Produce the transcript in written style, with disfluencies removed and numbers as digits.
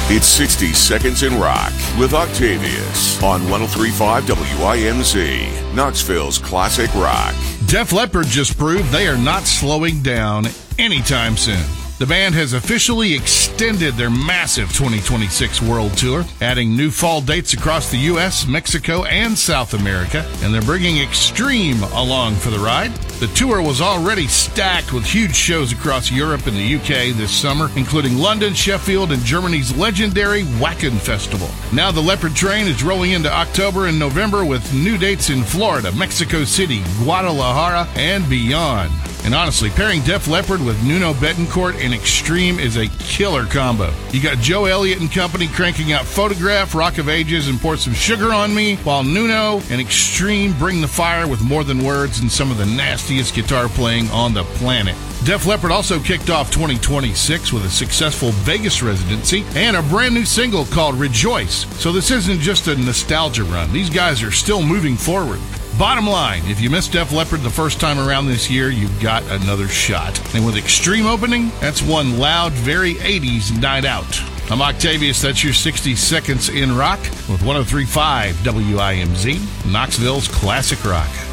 It's 60 Seconds in Rock with Octavius on 103.5 WIMZ, Knoxville's classic rock. Def Leppard just proved they are not slowing down anytime soon. The band has officially extended their massive 2026 world tour, adding new fall dates across the U.S., Mexico, and South America, and they're bringing Extreme along for the ride. The tour was already stacked with huge shows across Europe and the UK this summer, including London, Sheffield, and Germany's legendary Wacken Festival. Now the Leopard train is rolling into October and November with new dates in Florida, Mexico City, Guadalajara, and beyond. And honestly, pairing Def Leppard with Nuno Bettencourt and Extreme is a killer combo. You got Joe Elliott and company cranking out Photograph, Rock of Ages, and Pour Some Sugar on Me, while Nuno and Extreme bring the fire with More Than Words and some of the nastiest guitar playing on the planet. Def Leppard also kicked off 2026 with a successful Vegas residency and a brand new single called Rejoice. So this isn't just a nostalgia run. These guys are still moving forward. Bottom line, if you missed Def Leppard the first time around this year, you've got another shot. And with Extreme opening, that's one loud, very 80s night out. I'm Octavius, that's your 60 Seconds in Rock with 103.5 WIMZ, Knoxville's classic rock.